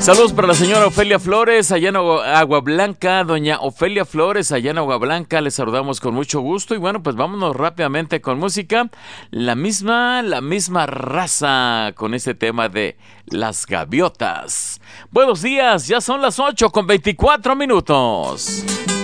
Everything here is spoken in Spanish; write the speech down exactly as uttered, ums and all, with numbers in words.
Saludos para la señora Ofelia Flores, allá en Agua Blanca. Doña Ofelia Flores, allá en Agua Blanca, les saludamos con mucho gusto. Y bueno, pues vámonos rápidamente con música. La misma, la misma raza, con este tema de las gaviotas. Buenos días, ya son las ocho con veinticuatro minutos.